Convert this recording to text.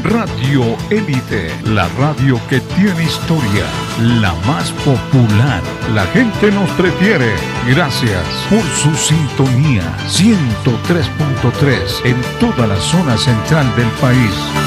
Radio Élite, la radio que tiene historia, la más popular. La gente nos prefiere. Gracias por su sintonía. 103.3 en toda la zona central del país.